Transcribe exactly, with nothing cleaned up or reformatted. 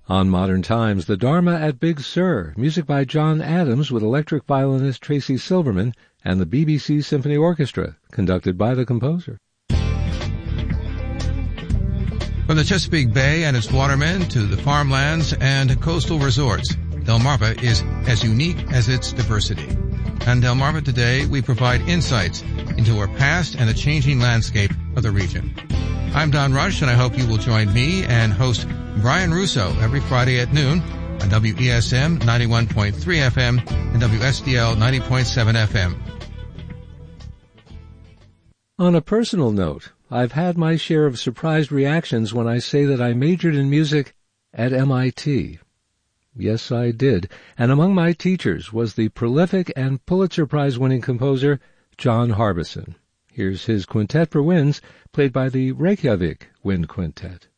On Modern Times, the Dharma at Big Sur, music by John Adams with electric violinist Tracy Silverman and the B B C Symphony Orchestra, conducted by the composer. From the Chesapeake Bay and its watermen to the farmlands and coastal resorts, Delmarva is as unique as its diversity. On Delmarva Today, we provide insights into our past and the changing landscape of the region. I'm Don Rush, and I hope you will join me and host Brian Russo every Friday at noon on W E S M ninety-one point three F M and W S D L ninety point seven F M. On a personal note, I've had my share of surprised reactions when I say that I majored in music at M I T. Yes, I did, and among my teachers was the prolific and Pulitzer Prize-winning composer John Harbison. Here's his Quintet for Winds, played by the Reykjavik Wind Quintet.